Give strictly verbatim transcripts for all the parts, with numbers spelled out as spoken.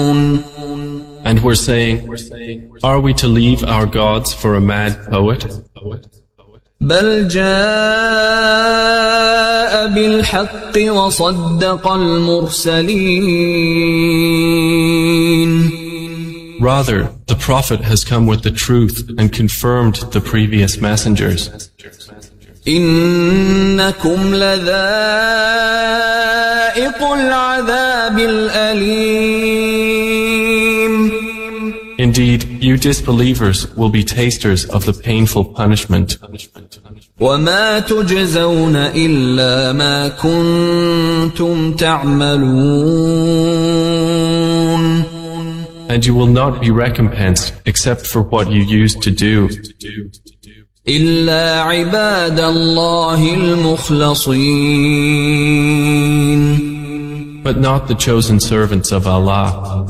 And we're saying, are we to leave our gods for a mad poet? بل جاء بالحق وصدق المرسلين. Rather, the Prophet has come with the truth and confirmed the previous messengers. إنكم لذائق العذاب الأليم. Indeed, you disbelievers will be tasters of the painful punishment. وما تجزون إلا ما كنتم تعملون. And you will not be recompensed except for what you used to do. إلا عباد الله المخلصين. But not the chosen servants of Allah.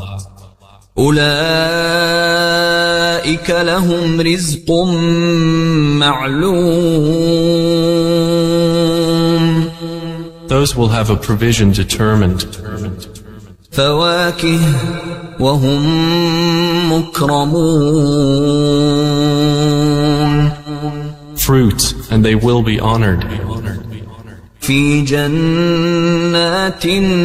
أولئك لهم رزق معلوم. Those will have a provision determined. فواكه وهم مكرمون. Fruits, and they will be honored. في جنات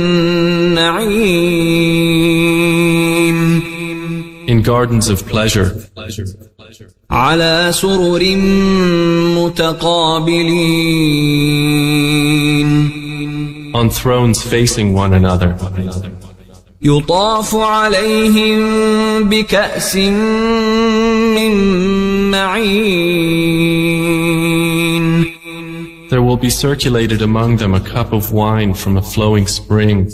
النعيم. In gardens of pleasure. على سرر متقابلين. On thrones facing one another. يطاف عليهم بكأس من معين. There will be circulated among them a cup of wine from a flowing spring.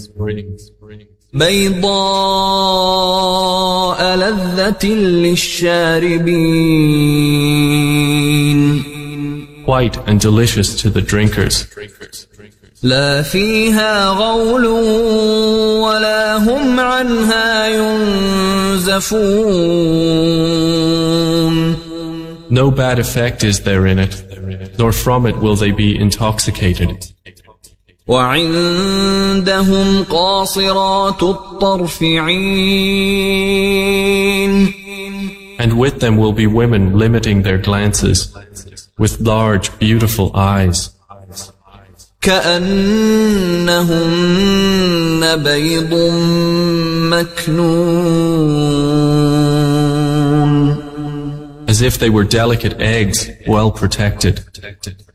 بيضاء لذة للشاربين. White and delicious to the drinkers. لا فيها غول ولا هم عنها ينزفون. No bad effect is there in it, nor from it will they be intoxicated. وعندهم قاصرات الطرف عين. And with them will be women limiting their glances, with large, beautiful eyes. كأنهن بيض مكنون. As if they were delicate eggs, well protected.